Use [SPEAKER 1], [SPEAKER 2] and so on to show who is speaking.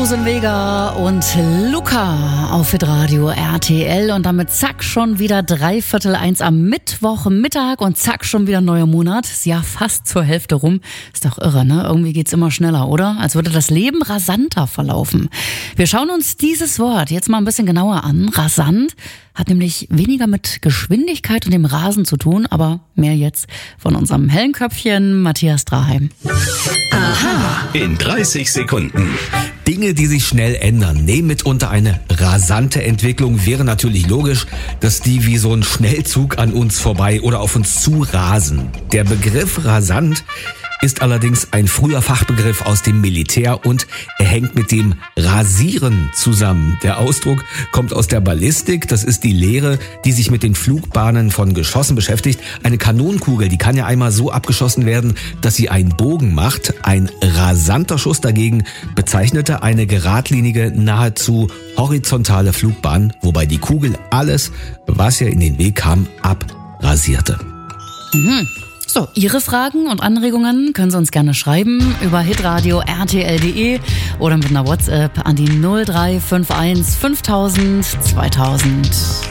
[SPEAKER 1] Susan Vega und Luca auf Hitradio RTL und damit zack schon wieder 1:15 am Mittwochmittag und zack schon wieder neuer Monat. Ist ja fast zur Hälfte rum. Ist doch irre, ne? Irgendwie geht's immer schneller, oder? Als würde das Leben rasanter verlaufen. Wir schauen uns dieses Wort jetzt mal ein bisschen genauer an. Rasant hat nämlich weniger mit Geschwindigkeit und dem Rasen zu tun, aber mehr jetzt von unserem hellen Köpfchen Matthias Draheim.
[SPEAKER 2] Aha. In 30 Sekunden.
[SPEAKER 3] Dinge, die sich schnell ändern, nehmen mitunter eine rasante Entwicklung. Wäre natürlich logisch, dass die wie so ein Schnellzug an uns vorbei oder auf uns zu rasen. Der Begriff rasant ist allerdings ein früher Fachbegriff aus dem Militär und er hängt mit dem Rasieren zusammen. Der Ausdruck kommt aus der Ballistik. Das ist die Lehre, die sich mit den Flugbahnen von Geschossen beschäftigt. Eine Kanonenkugel, die kann ja einmal so abgeschossen werden, dass sie einen Bogen macht. Ein rasanter Schuss dagegen bezeichnete eine geradlinige, nahezu horizontale Flugbahn, wobei die Kugel alles, was ihr in den Weg kam, abrasierte.
[SPEAKER 1] So, Ihre Fragen und Anregungen können Sie uns gerne schreiben über hitradio rtl.de oder mit einer WhatsApp an die 0351 5000 2000.